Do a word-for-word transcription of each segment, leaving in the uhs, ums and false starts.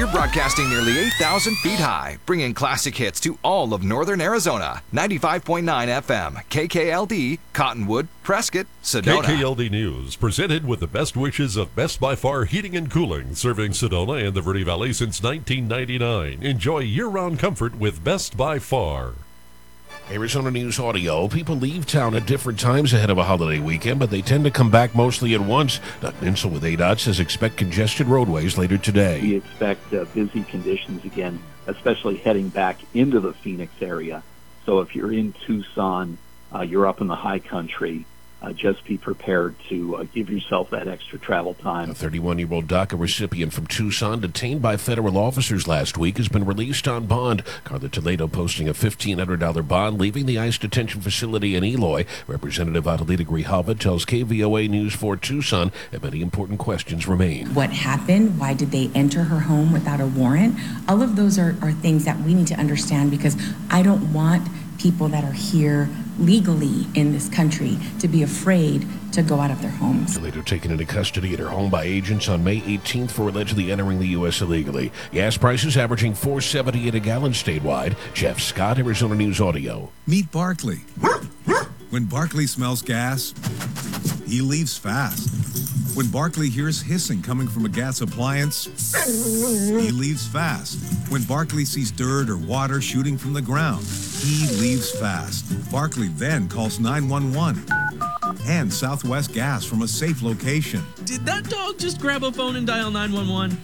We're broadcasting nearly eight thousand feet high, bringing classic hits to all of northern Arizona. ninety-five point nine F M, K K L D, Cottonwood, Prescott, Sedona. K K L D News, presented with the best wishes of Best by Far Heating and Cooling, serving Sedona and the Verde Valley since nineteen ninety-nine. Enjoy year-round comfort with Best by Far. Arizona News Audio. People leave town at different times ahead of a holiday weekend, but they tend to come back mostly at once. Doug Ninsel with A D O T says expect congested roadways later today. We expect uh, busy conditions again, especially heading back into the Phoenix area. So if you're in Tucson, uh, you're up in the high country, uh, just be prepared to uh, give yourself that extra travel time. A thirty-one-year-old DACA recipient from Tucson detained by federal officers last week has been released on bond. Carla Toledo posting a fifteen hundred dollars bond, leaving the ICE detention facility in Eloy. Representative Adelita Grijalva tells K V O A News four Tucson that many important questions remain. What happened? Why did they enter her home without a warrant? All of those are, are things that we need to understand, because I don't want people that are here legally in this country to be afraid to go out of their homes. Toledo taken into custody at her home by agents on May eighteenth for allegedly entering the U S illegally. Gas prices averaging four dollars and seventy cents a gallon statewide. Jeff Scott, Arizona News Audio. Meet Barkley. When Barkley smells gas, he leaves fast. When Barkley hears hissing coming from a gas appliance, he leaves fast. When Barkley sees dirt or water shooting from the ground, he leaves fast. Barkley then calls nine one one and Southwest Gas from a safe location. Did that dog just grab a phone and dial nine one one?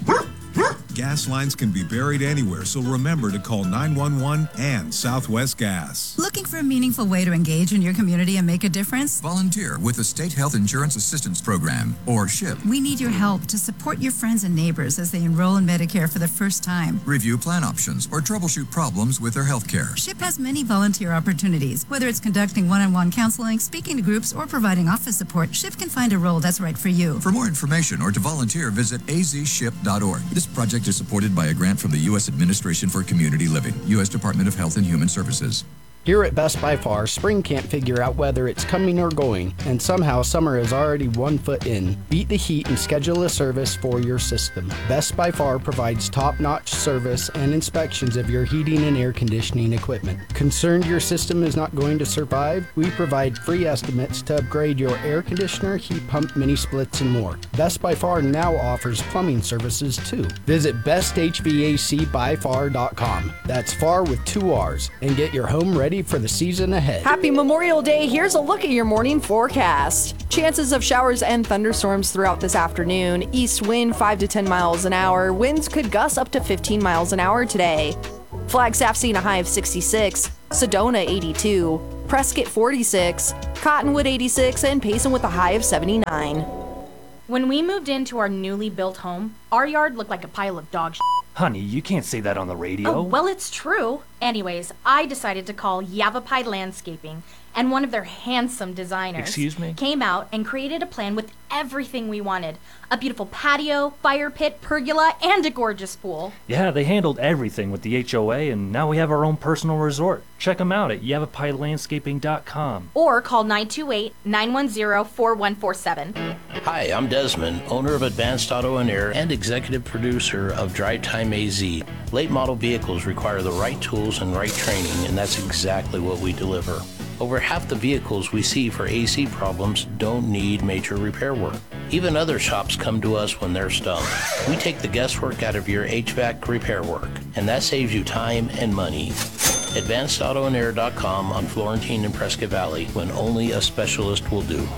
Gas lines can be buried anywhere, so remember to call nine one one and Southwest Gas. Looking for a meaningful way to engage in your community and make a difference? Volunteer with the State Health Insurance Assistance Program, or SHIP. We need your help to support your friends and neighbors as they enroll in Medicare for the first time. Review plan options or troubleshoot problems with their health care. SHIP has many volunteer opportunities. Whether it's conducting one-on-one counseling, speaking to groups, or providing office support, SHIP can find a role that's right for you. For more information or to volunteer, visit a z ship dot org. This project is supported by a grant from the U S Administration for Community Living, U S Department of Health and Human Services. Here at Best by Far, spring can't figure out whether it's coming or going, and somehow summer is already one foot in. Beat the heat and schedule a service for your system. Best by Far provides top-notch service and inspections of your heating and air conditioning equipment. Concerned your system is not going to survive? We provide free estimates to upgrade your air conditioner, heat pump, mini splits, and more. Best by Far now offers plumbing services too. Visit best h v a c by far dot com. That's far with two R's, and get your home ready for the season ahead. Happy Memorial Day. Here's a look at your morning forecast. Chances of showers and thunderstorms throughout this afternoon. East wind five to ten miles an hour. Winds could gust up to fifteen miles an hour today. Flagstaff seeing a high of sixty-six. Sedona eighty-two. Prescott forty-six. Cottonwood eighty-six. And Payson with a high of seventy-nine. When we moved into our newly built home, our yard looked like a pile of dog shit. Honey, you can't say that on the radio. Oh, well, it's true. Anyways, I decided to call Yavapai Landscaping, and one of their handsome designers Excuse me? came out and created a plan with everything we wanted. A beautiful patio, fire pit, pergola, and a gorgeous pool. Yeah, they handled everything with the H O A, and now we have our own personal resort. Check them out at yavapai landscaping dot com. Or call nine two eight, nine one zero, four one four seven. Hi, I'm Desmond, owner of Advanced Auto and Air and executive producer of Drive Time A Z. Late model vehicles require the right tools and right training, and that's exactly what we deliver. Over half the vehicles we see for A C problems don't need major repair work. Even other shops come to us when they're stumped. We take the guesswork out of your H V A C repair work, and that saves you time and money. advanced auto and air dot com on Florentine and Prescott Valley, when only a specialist will do.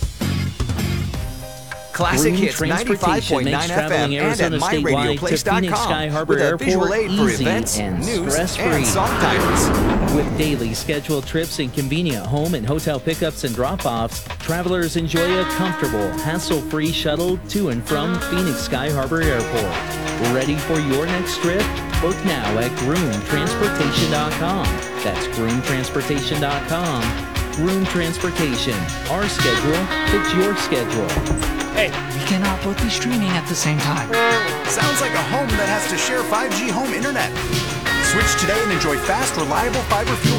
Classic Hits ninety-five point nine F M and at my radio place dot com with a visual aid for events, news, and song titles. With daily scheduled trips and convenient home and hotel pickups and drop-offs, travelers enjoy a comfortable, hassle-free shuttle to and from Phoenix Sky Harbor Airport. Ready for your next trip? Book now at groom transportation dot com. That's groom transportation dot com. Groom Transportation. Our schedule fits your schedule. Hey, we cannot both be streaming at the same time. Sounds like a home that has to share five G home internet. Switch today and enjoy fast, reliable fiber fuel